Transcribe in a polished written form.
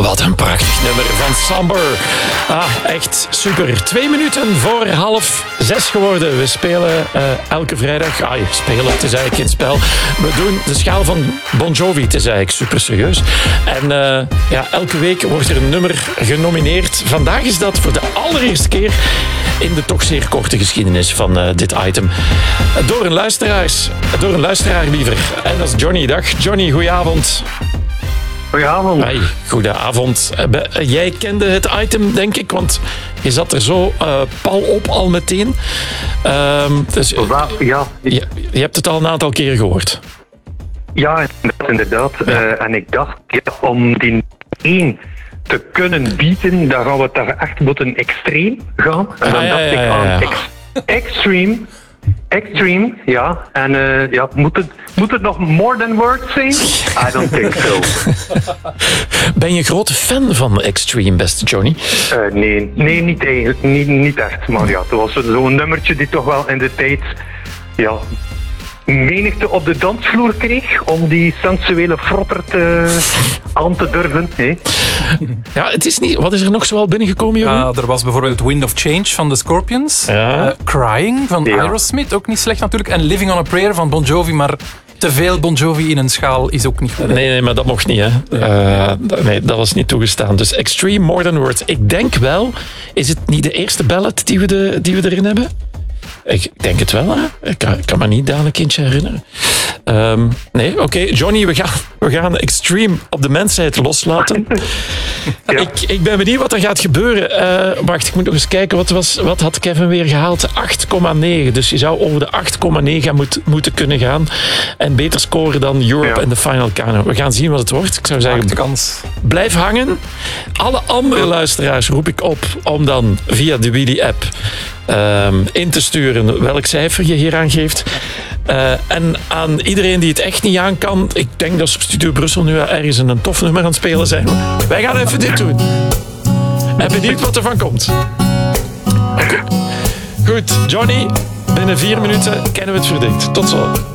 Wat een prachtig nummer van Somber. Echt super. 2 minuten voor 5:30 geworden. We spelen elke vrijdag... spelen, het is eigenlijk geen spel. We doen de schaal van Bon Jovi. Het is eigenlijk super serieus. En elke week wordt er een nummer genomineerd. Vandaag is dat voor de allereerste keer in de toch zeer korte geschiedenis van dit item. Door een luisteraar liever. En dat is Johnny. Dag Johnny, goedenavond. Goedenavond. Hey, goedenavond. Jij kende het item, denk ik, want je zat er zo pal op al meteen. Dus, ja. Je hebt het al een aantal keren gehoord. Ja, inderdaad. Ja. En ik dacht, om die 1 te kunnen bieden, dan gaan we daar echt moeten extreem gaan. En dan dacht ik aan Extreme, ja. En moet het nog more than words zijn? I don't think so. Ben je een grote fan van Extreme, beste Johnny? Nee, niet eigenlijk. Niet echt. Maar ja, het was zo'n nummertje die toch wel in de tijd... Ja, menigte op de dansvloer kreeg om die sensuele frotter aan te durven. Hè? Ja, het is niet... Wat is er nog zoal binnengekomen, Jeroen? Er was bijvoorbeeld Wind of Change van The Scorpions. Ja. Crying van Aerosmith, ook niet slecht natuurlijk. En Living on a Prayer van Bon Jovi, maar te veel Bon Jovi in een schaal is ook niet goed. Nee, maar dat mocht niet, hè. Nee, dat was niet toegestaan. Dus Extreme, More Than Words. Ik denk wel... Is het niet de eerste ballad die we erin hebben? Ik denk het wel, hè. Ik kan me niet dadelijk eentje herinneren. Nee, oké. Johnny, we gaan Extreme op de mensheid loslaten. Ja. Ik ben benieuwd wat er gaat gebeuren. Wacht, ik moet nog eens kijken. Wat had Kevin weer gehaald? 8,9. Dus je zou over de 8,9 moeten kunnen gaan. En beter scoren dan Europe en de Final Countdown. We gaan zien wat het wordt. Ik zou zeggen, Kans. blijf hangen. Alle andere luisteraars roep ik op om dan via de Willy-app in te sturen welk cijfer je hier aangeeft. En aan iedereen die het echt niet aan kan, ik denk dat ze op Studio Brussel nu ergens een tof nummer aan het spelen zijn. Wij gaan even dit doen. En benieuwd wat er van komt. Okay. Goed, Johnny, binnen 4 minuten kennen we het verdict. Tot zo.